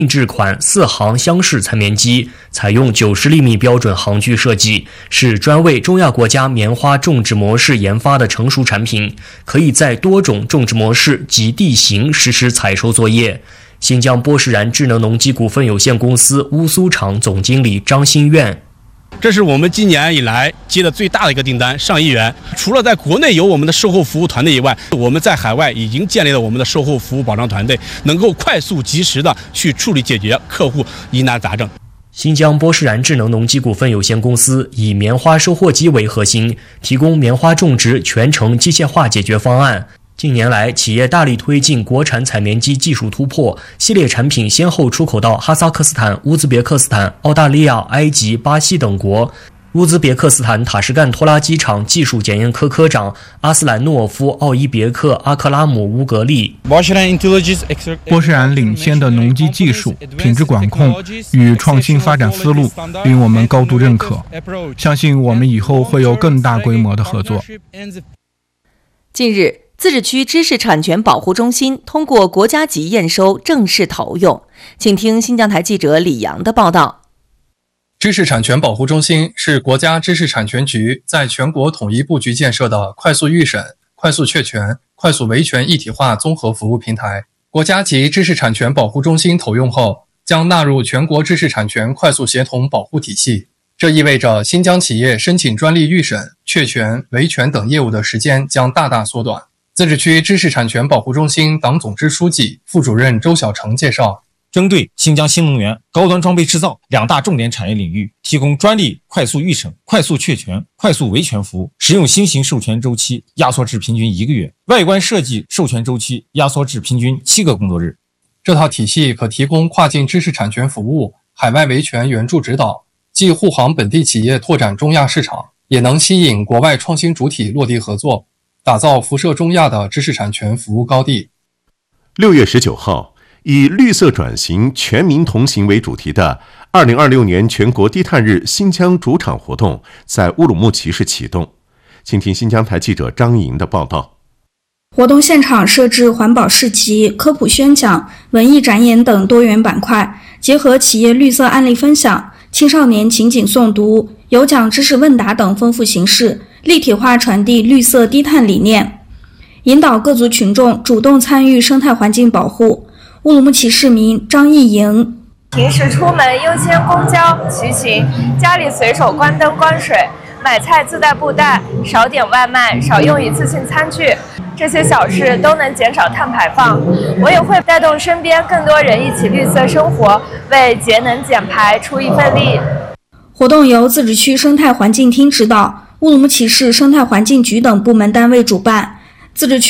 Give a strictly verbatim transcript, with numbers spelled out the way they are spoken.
定制款四行箱式采棉机，采用九十厘米标准行距设计，是专为中亚国家棉花种植模式研发的成熟产品，可以在多种种植模式及地形实施采收作业。新疆波士然智能农机股份有限公司乌苏厂总经理张新苑。 这是我们今年以来接的最大的一个订单，上亿元。除了在国内有我们的售后服务团队以外，我们在海外已经建立了我们的售后服务保障团队，能够快速及时的去处理解决客户疑难杂症。 新疆波士然智能农机股份有限公司以棉花收获机为核心，提供棉花种植全程机械化解决方案。近年来，企业大力推进国产采棉机技术突破，系列产品先后出口到哈萨克斯坦、乌兹别克斯坦、澳大利亚、埃及、巴西等国。乌兹别克斯坦塔什干拖拉机厂技术检验科科长阿斯兰诺夫·奥伊别克阿克拉姆乌格利。 波士然领先的农机技术、品质管控与创新发展思路令我们高度认可，相信我们以后会有更大规模的合作。 近日，自治区知识产权保护中心通过国家级验收正式投用，请听新疆台记者李阳的报道。 知识产权保护中心是国家知识产权局在全国统一布局建设的快速预审、快速确权、快速维权一体化综合服务平台。国家级知识产权保护中心投用后，将纳入全国知识产权快速协同保护体系。这意味着新疆企业申请专利预审、确权、维权等业务的时间将大大缩短。自治区知识产权保护中心党总支书记、副主任周小成介绍， 针对新疆新能源、高端装备制造两大重点产业领域，提供专利快速预审、快速确权、快速维权服务，使用新型授权周期压缩至平均一个月，外观设计授权周期压缩至平均七个工作日。 这套体系可提供跨境知识产权服务、海外维权援助指导，既护航本地企业拓展中亚市场，也能吸引国外创新主体落地合作，打造辐射中亚的知识产权服务高地。 六月十九号，以绿色转型全民同行为主题的二零二六年全国低碳日新疆主场活动在乌鲁木齐市启动。请听新疆台记者张莹的报道。 活动现场设置环保市集、科普宣讲、文艺展演等多元板块，结合企业绿色案例分享、青少年情景诵读、有奖知识问答等丰富形式，立体化传递绿色低碳理念，引导各族群众主动参与生态环境保护。乌鲁木齐市民张艺莹： 平时出门优先公交、骑行，家里随手关灯关水，买菜自带布袋，少点外卖，少用一次性餐具，这些小事都能减少碳排放。我也会带动身边更多人一起绿色生活，为节能减排出一份力。 活动由自治区生态环境厅指导，乌鲁木齐市生态环境局等部门单位主办。自治区